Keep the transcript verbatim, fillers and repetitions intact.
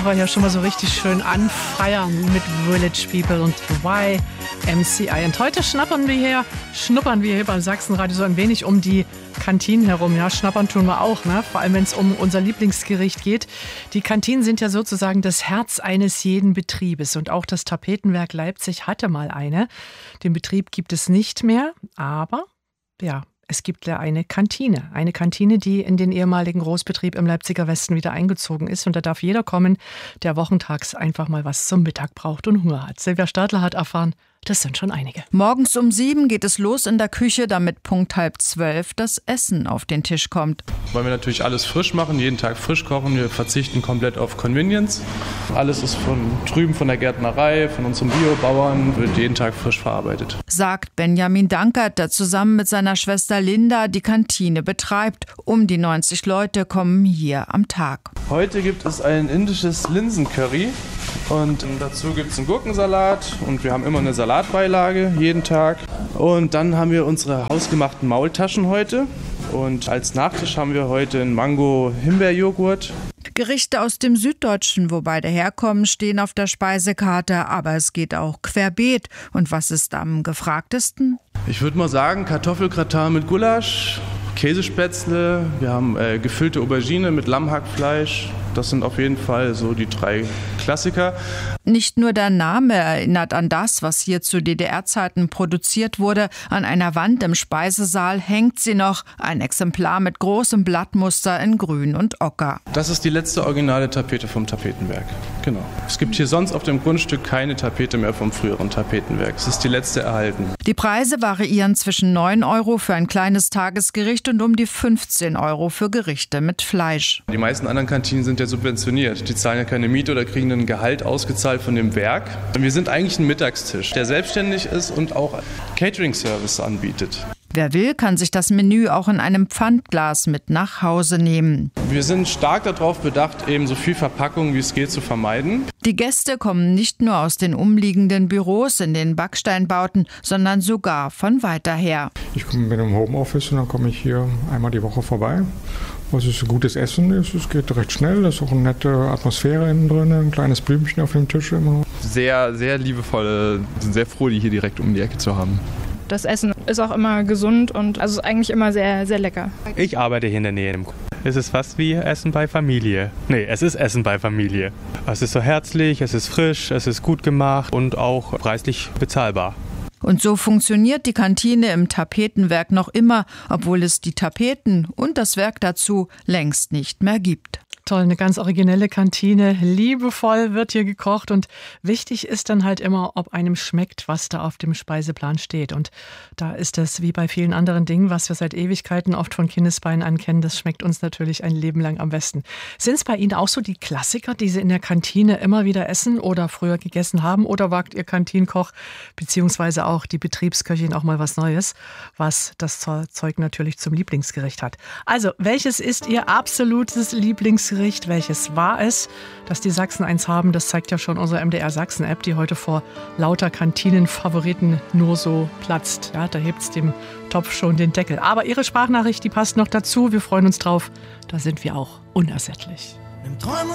War ja schon mal so richtig schön anfeiern mit Village People und Y M C A. Und heute schnappern wir hier, schnuppern wir hier beim Sachsenradio so ein wenig um die Kantinen herum. Ja, schnappern tun wir auch, ne? Vor allem wenn es um unser Lieblingsgericht geht. Die Kantinen sind ja sozusagen das Herz eines jeden Betriebes. Und auch das Tapetenwerk Leipzig hatte mal eine. Den Betrieb gibt es nicht mehr, aber ja, es gibt ja eine Kantine. Eine Kantine, die in den ehemaligen Großbetrieb im Leipziger Westen wieder eingezogen ist. Und da darf jeder kommen, der wochentags einfach mal was zum Mittag braucht und Hunger hat. Silvia Stadler hat erfahren, das sind schon einige. Morgens um sieben geht es los in der Küche, damit Punkt halb zwölf das Essen auf den Tisch kommt. Weil wir natürlich alles frisch machen, jeden Tag frisch kochen. Wir verzichten komplett auf Convenience. Alles ist von drüben von der Gärtnerei, von unseren Biobauern, wird jeden Tag frisch verarbeitet. Sagt Benjamin Dankert, der zusammen mit seiner Schwester Linda die Kantine betreibt. Um die neunzig Leute kommen hier am Tag. Heute gibt es ein indisches Linsencurry und dazu gibt es einen Gurkensalat und wir haben immer eine Salatbeilage jeden Tag. Und dann haben wir unsere hausgemachten Maultaschen heute. Und als Nachtisch haben wir heute einen Mango-Himbeerjoghurt. Gerichte aus dem Süddeutschen, wo beide herkommen, stehen auf der Speisekarte, aber es geht auch querbeet. Und was ist am gefragtesten? Ich würde mal sagen Kartoffelgratin mit Gulasch, Käsespätzle, wir haben äh, gefüllte Aubergine mit Lammhackfleisch. Das sind auf jeden Fall so die drei Klassiker. Nicht nur der Name erinnert an das, was hier zu D D R-Zeiten produziert wurde. An einer Wand im Speisesaal hängt sie noch, ein Exemplar mit großem Blattmuster in Grün und Ocker. Das ist die letzte originale Tapete vom Tapetenwerk. Genau. Es gibt hier sonst auf dem Grundstück keine Tapete mehr vom früheren Tapetenwerk. Es ist die letzte erhalten. Die Preise variieren zwischen neun Euro für ein kleines Tagesgericht und um die fünfzehn Euro für Gerichte mit Fleisch. Die meisten anderen Kantinen sind ja subventioniert. Die zahlen ja keine Miete oder kriegen ein Gehalt ausgezahlt von dem Werk. Wir sind eigentlich ein Mittagstisch, der selbstständig ist und auch Catering-Service anbietet. Wer will, kann sich das Menü auch in einem Pfandglas mit nach Hause nehmen. Wir sind stark darauf bedacht, eben so viel Verpackung wie es geht zu vermeiden. Die Gäste kommen nicht nur aus den umliegenden Büros in den Backsteinbauten, sondern sogar von weiter her. Ich bin im Homeoffice und dann komme ich hier einmal die Woche vorbei. Was ist gutes Essen ist, es geht recht schnell, es ist auch eine nette Atmosphäre innen drin, ein kleines Blümchen auf dem Tisch immer. Sehr, sehr liebevoll, sind sehr froh, die hier direkt um die Ecke zu haben. Das Essen ist auch immer gesund und also ist eigentlich immer sehr, sehr lecker. Ich arbeite hier in der Nähe. Es ist fast wie Essen bei Familie. Nee, es ist Essen bei Familie. Es ist so herzlich, es ist frisch, es ist gut gemacht und auch preislich bezahlbar. Und so funktioniert die Kantine im Tapetenwerk noch immer, obwohl es die Tapeten und das Werk dazu längst nicht mehr gibt. Toll, eine ganz originelle Kantine. Liebevoll wird hier gekocht und wichtig ist dann halt immer, ob einem schmeckt, was da auf dem Speiseplan steht. Und da ist das wie bei vielen anderen Dingen, was wir seit Ewigkeiten oft von Kindesbeinen an kennen, das schmeckt uns natürlich ein Leben lang am besten. Sind es bei Ihnen auch so die Klassiker, die Sie in der Kantine immer wieder essen oder früher gegessen haben? Oder wagt Ihr Kantinenkoch beziehungsweise auch die Betriebsköchin auch mal was Neues, was das Zeug natürlich zum Lieblingsgericht hat? Also, welches ist Ihr absolutes Lieblingsgericht? Welches war es? Dass die Sachsen eins haben, das zeigt ja schon unsere M D R Sachsen-App, die heute vor lauter Kantinenfavoriten nur so platzt. Ja, da hebt's dem Topf schon den Deckel. Aber Ihre Sprachnachricht, die passt noch dazu. Wir freuen uns drauf. Da sind wir auch unersättlich.